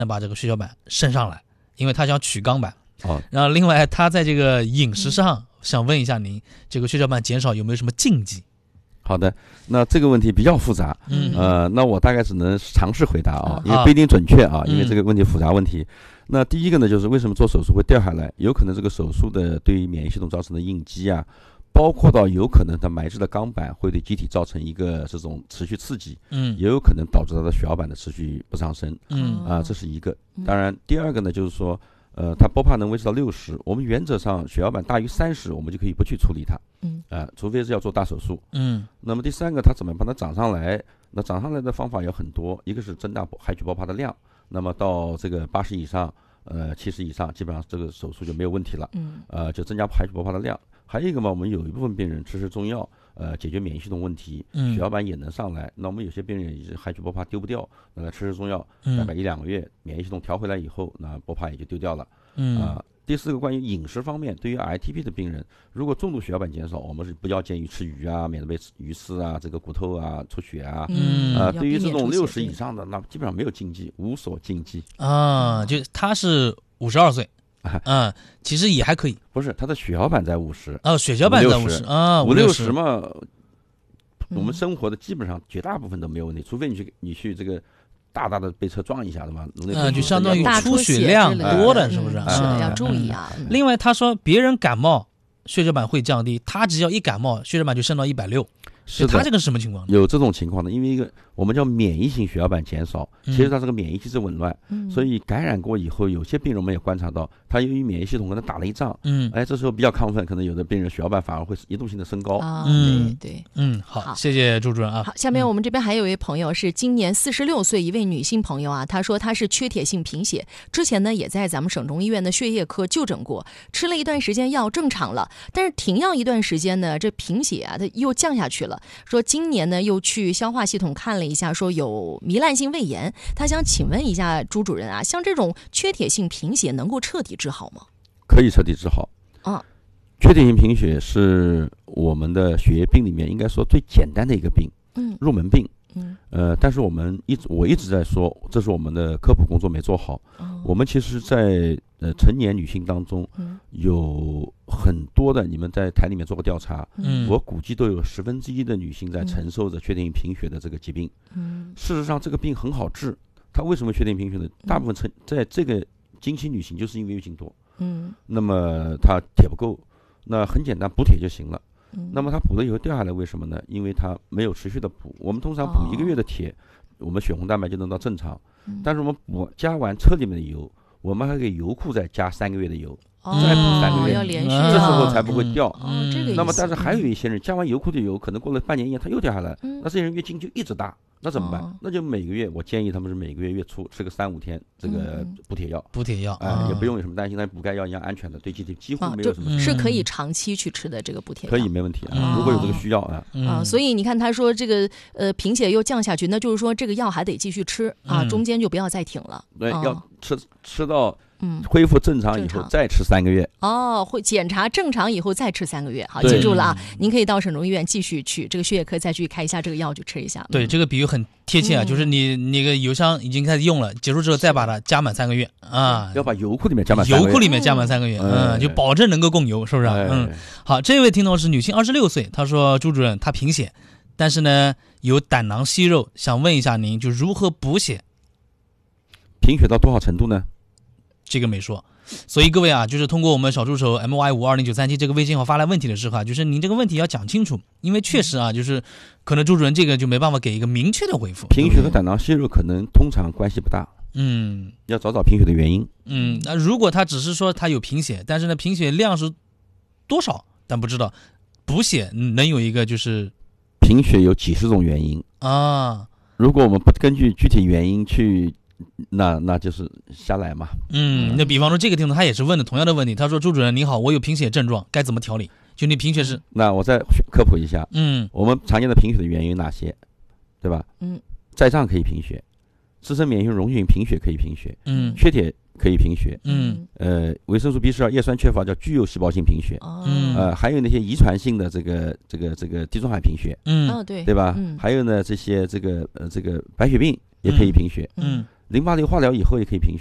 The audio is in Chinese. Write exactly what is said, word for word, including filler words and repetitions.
把这个血小板升上来，因为他想取钢板。 哦， 然后另外他在这个饮食上想问一下您，这个血小板减少有没有什么禁忌？ 好的，那这个问题比较复杂， 嗯呃，那我大概只能尝试回答啊， 啊因为不一定准确啊， 嗯因为这个问题复杂问题。那第一个呢，就是为什么做手术会掉下来？有可能这个手术的对于免疫系统造成的应激啊，包括到有可能它埋置的钢板会对机体造成一个这种持续刺激， 嗯也有可能导致它的血小板的持续不上升嗯啊，这是一个。当然，第二个呢，就是说，呃，它波帕能维持到六十，我们原则上血小板大于三十，我们就可以不去处理它， 嗯啊，除非是要做大手术。 嗯那么第三个，它怎么把它长上来？那长上来的方法有很多，一个是增大海曲波帕的量，那么到这个八十以上，呃，七十以上，基本上这个手术就没有问题了。 嗯呃，就增加海曲波帕的量。还有一个嘛，我们有一部分病人吃吃中药，呃，解决免疫系统问题， 嗯血小板也能上来。那我们有些病人也是海曲波帕丢不掉，那么吃吃中药， 嗯大概一两个月，免疫系统调回来以后，那波帕也就丢掉了。 嗯啊、第四个，关于饮食方面，对于 I T P 的病人，如果重度血小板减少，我们是不要建议吃鱼啊，免得被鱼刺啊、这个骨头啊出血啊。 嗯啊、 要对于这避免出血种六十以对上的，那基本上没有禁忌，无所禁忌。 啊，就他是五十二岁，嗯，其实也还可以。 不是，他的血小板在五十， 哦，血小板在五十啊， 五六六十嘛， 嗯我们生活的基本上绝大部分都没有问题，除非你去你去这个大大的被车撞一下的嘛， 嗯，就相当于大出血量之类的多的， 嗯是不是？ 是的， 嗯要注意啊。嗯另外，他说别人感冒血小板会降低，他只要一感冒血小板就升到一百六， 是的， 他这个是什么情况呢？ 有这种情况的，因为一个我们叫免疫性血小板减少， 嗯其实它是个免疫机制紊乱， 嗯所以感染过以后，有些病人我们也观察到，他由于免疫系统跟他打了一仗， 嗯哎，这时候比较亢奋，可能有的病人血小板反而会一度性的升高。 啊， 嗯对对。 嗯，好， 好谢谢朱主任啊。 好，下面我们这边还有一位朋友是今年四十六岁一位女性朋友啊，她说她是缺铁性贫血，之前呢也在咱们省中医院的血液科就诊过，吃了一段时间药正常了，但是停药一段时间呢，这贫血啊它又降下去了。说今年呢又去消化系统看了一下，说有糜烂性胃炎。她想请问一下朱主任啊，像这种缺铁性贫血能够彻底治好吗？ 可以彻底治好。 啊， 缺铁性贫血是我们的血液病里面应该说最简单的一个病， 嗯入门病。 嗯呃，但是我们一直我一直在说，这是我们的科普工作没做好。 哦我们其实在，呃成年女性当中， 嗯有很多的，你们在台里面做过调查， 嗯， 我估计都有十分之一的女性在承受着缺铁性贫血的这个疾病。 嗯事实上，这个病很好治。它为什么缺铁性贫血呢？大部分成在这个经期女性就是因为月经多， 嗯那么她铁不够，那很简单，补铁就行了。 嗯， 那么它补了以后掉下来，为什么呢？因为它没有持续的补。我们通常补一个月的铁，我们血红蛋白就能到正常。 嗯但是我们补加完车里面的油，我们还给油库再加三个月的油， 哦再补三个月要连续嗯这时啊候才不会掉。 哦这个意思那么，但是还有一些人加完油库的油，可能过了半年一年，他又掉下来， 嗯那这些人月经就一直大，那怎么办？ 哦那就每个月，我建议他们是每个月月初吃个三五天这个嗯补铁药， 补铁药， 哎、 啊也不用有什么担心，但补钙药一样安全的，对机体几乎啊，就没有什么。 是可嗯以长期去吃的这个补铁药， 可以没问题啊， 嗯如果有这个需要啊。 啊， 嗯， 所以你看他说这个呃贫血又降下去，那就是说这个药还得继续吃啊， 嗯中间就不要再停了。 对， 哦要吃吃到嗯， 恢复正常以正常后再吃三个月。 哦，会检查正常以后再吃三个月，好， 对记住了啊，您可以到省中医院继续去这个血液科再去开一下这个药去吃一下。 对， 嗯这个比喻很贴切啊， 嗯就是你那个油箱已经开始用了，结束之后再把它加满三个月啊， 要把油库里面加满三个月。 油库里面加满三个月， 嗯嗯，就保证能够供油，是不是啊？ 哎嗯，好，这位听众是女性，二十六岁，她说朱主任她贫血，但是呢有胆囊息肉，想问一下您就如何补血？ 贫血到多少程度呢？ 这个没说。所以各位啊，就是通过我们小助手 M Y 五二零九三七这个微信号发来问题的时候啊，就是您这个问题要讲清楚，因为确实啊，就是可能朱主任这个就没办法给一个明确的回复。 贫血和胆囊息肉可能通常关系不大， 嗯要找找贫血的原因。 嗯，那如果他只是说他有贫血，但是呢贫血量是多少，但不知道补血能有一个就是贫血有几十种原因， 啊， 如果我们不根据具体原因去，那那就是瞎来嘛。 嗯，那比方说这个听众他也是问的同样的问题，他说朱主任您好，我有贫血症状，该怎么调理？就你贫血是那我再科普一下， 嗯我们常见的贫血的原因有哪些，对吧？ 嗯， 再胀可以贫血，自身免疫溶性贫血可以贫血， 嗯缺铁可以贫血， 嗯呃，维生素 B 十二、叶酸缺乏叫具有细胞性贫血， 哦， 嗯呃，还有那些遗传性的这个这个这个地中海贫血， 嗯哦对对吧？ 嗯还有呢这些这个呃这个白血病也可以贫血， 嗯淋巴瘤化疗以后也可以贫血。